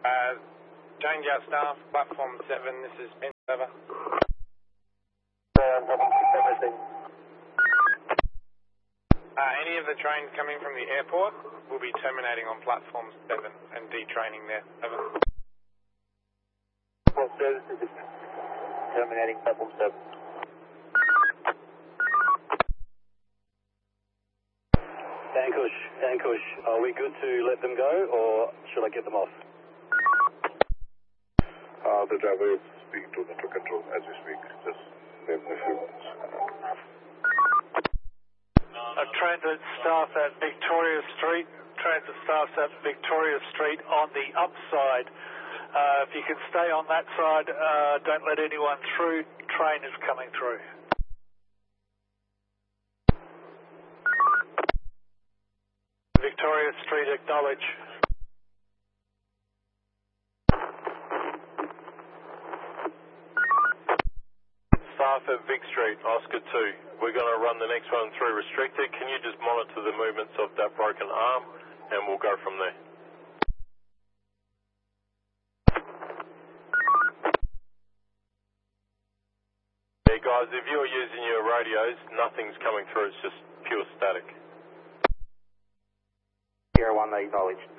Change out staff, platform 7, this is Ben, over. Any of the trains coming from the airport will be terminating on platform 7 and detraining there, over. Platform services terminating platform 7. Ankush, are we good to let them go, or should I get them off? The driver is speaking to network control as we speak. Just give me a few minutes. Transit staff at Victoria Street. Transit staff at Victoria Street on the upside. If you can stay on that side, don't let anyone through. Train is coming through. Victoria Street, acknowledge. Staff at Vic Street, Oscar 2. We're going to run the next one through restricted. Can you just monitor the movements of that broken arm, and we'll go from there. Yeah, guys, if you're using your radios, nothing's coming through. It's just pure static. Sierra 1, acknowledged.